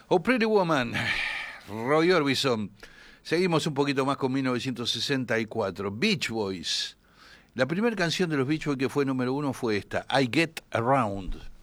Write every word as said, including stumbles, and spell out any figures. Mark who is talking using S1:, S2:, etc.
S1: Oh, Pretty Woman, Roy Orbison. Seguimos un poquito más con mil novecientos sesenta y cuatro. Beach Boys. La primera canción de los Beach Boys que fue número uno fue esta, I Get Around.